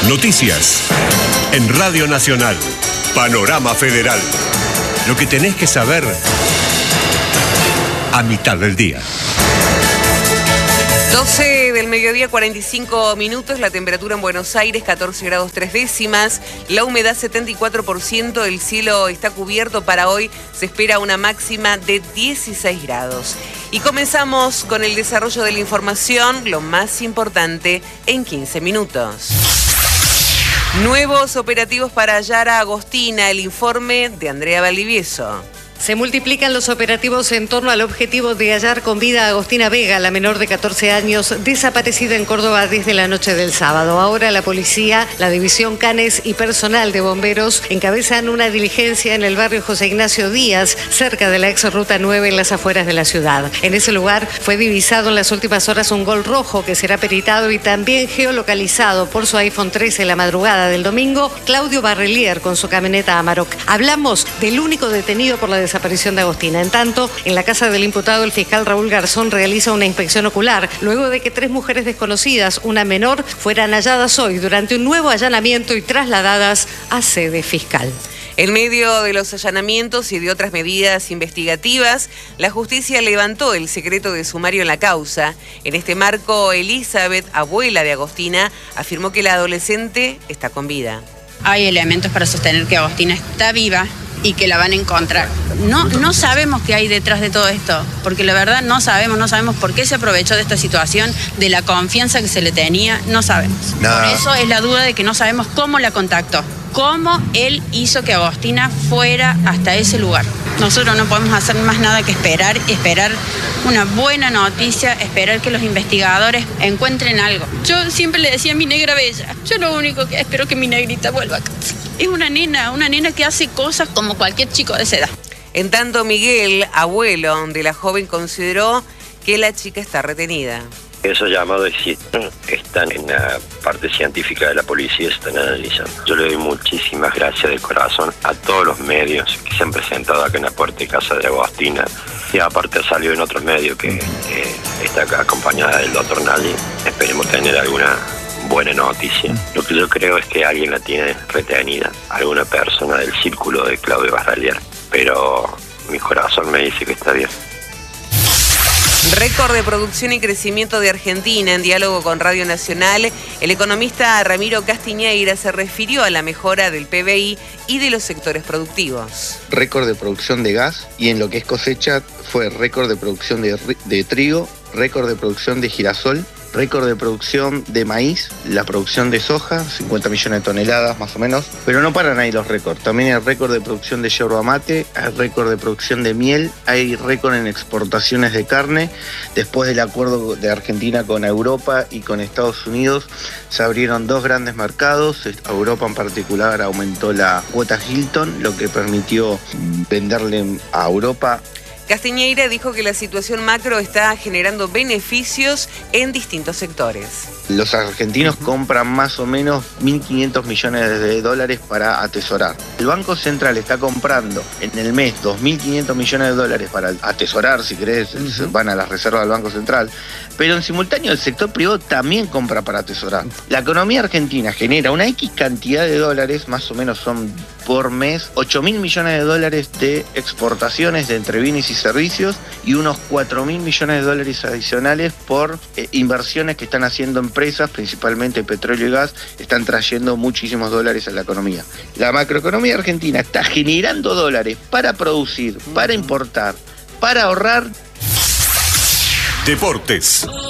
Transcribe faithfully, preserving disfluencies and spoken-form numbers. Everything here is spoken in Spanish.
Noticias en Radio Nacional. Panorama Federal. Lo que tenés que saber a mitad del día. doce del mediodía, cuarenta y cinco minutos, la temperatura en Buenos Aires, catorce grados tres décimas, la humedad setenta y cuatro por ciento, el cielo está cubierto. Para hoy se espera una máxima de dieciséis grados. Y comenzamos con el desarrollo de la información, lo más importante en quince minutos. Nuevos operativos para hallar a Agostina, el informe de Andrea Valdivieso. Se multiplican los operativos en torno al objetivo de hallar con vida a Agostina Vega, la menor de catorce años, desaparecida en Córdoba desde la noche del sábado. Ahora la policía, la división Canes y personal de bomberos encabezan una diligencia en el barrio José Ignacio Díaz, cerca de la ex ruta nueve en las afueras de la ciudad. En ese lugar fue divisado en las últimas horas un Gol rojo que será peritado y también geolocalizado por su iPhone trece la madrugada del domingo, Claudio Barrelier con su camioneta Amarok. Hablamos del único detenido por la desaparición desaparición de Agostina. En tanto, en la casa del imputado, el fiscal Raúl Garzón realiza una inspección ocular luego de que tres mujeres desconocidas, una menor, fueran halladas hoy durante un nuevo allanamiento y trasladadas a sede fiscal. En medio de los allanamientos y de otras medidas investigativas, la justicia levantó el secreto de sumario en la causa. En este marco, Elizabeth, abuela de Agostina, afirmó que la adolescente está con vida. Hay elementos para sostener que Agostina está viva y que la van a encontrar. No, no sabemos qué hay detrás de todo esto, porque la verdad no sabemos, no sabemos por qué se aprovechó de esta situación, de la confianza que se le tenía, no sabemos. Nada. Por eso es la duda de que no sabemos cómo la contactó, cómo él hizo que Agostina fuera hasta ese lugar. Nosotros no podemos hacer más nada que esperar, esperar una buena noticia, esperar que los investigadores encuentren algo. Yo siempre le decía a mi negra bella, yo lo único que espero que mi negrita vuelva a casa. Es una nena, una nena que hace cosas como cualquier chico de esa edad. En tanto, Miguel, abuelo de la joven, consideró que la chica está retenida. Esos llamados están en la parte científica de la policía, se están analizando. Yo le doy muchísimas gracias de corazón a todos los medios que se han presentado acá en la puerta de casa de Agostina. Y aparte ha salido en otros medios que eh, está acá acompañada del doctor Nali. Esperemos tener alguna buena noticia. Lo que yo creo es que alguien la tiene retenida, alguna persona del círculo de Claudio Barrelier. Pero mi corazón me dice que está bien. Récord de producción y crecimiento de Argentina. En diálogo con Radio Nacional, el economista Ramiro Castiñeira se refirió a la mejora del P B I y de los sectores productivos. Récord de producción de gas y en lo que es cosecha fue récord de producción de, de trigo, récord de producción de girasol, récord de producción de maíz, la producción de soja, cincuenta millones de toneladas más o menos, pero no paran ahí los récords. También hay récord de producción de yerba mate, hay récord de producción de miel, hay récord en exportaciones de carne. Después del acuerdo de Argentina con Europa y con Estados Unidos, se abrieron dos grandes mercados. Europa en particular aumentó la cuota Hilton, lo que permitió venderle a Europa. Castiñeira dijo que la situación macro está generando beneficios en distintos sectores. Los argentinos compran más o menos mil quinientos millones de dólares para atesorar. El Banco Central está comprando en el mes dos mil quinientos millones de dólares para atesorar, si querés, uh-huh. van a las reservas del Banco Central, pero en simultáneo el sector privado también compra para atesorar. La economía argentina genera una X cantidad de dólares, más o menos son por mes, ocho mil millones de dólares de exportaciones de entre bienes y servicios y unos cuatro mil millones de dólares adicionales por eh, inversiones que están haciendo empresas, principalmente petróleo y gas, están trayendo muchísimos dólares a la economía. La macroeconomía argentina está generando dólares para producir, para importar, para ahorrar. Deportes.